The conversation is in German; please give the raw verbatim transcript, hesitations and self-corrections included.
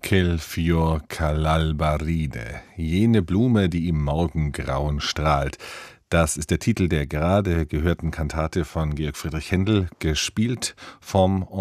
Quel fior c'all'alba jene Blume, die im Morgengrauen strahlt. Das ist der Titel der gerade gehörten Kantate von Georg Friedrich Händel, gespielt vom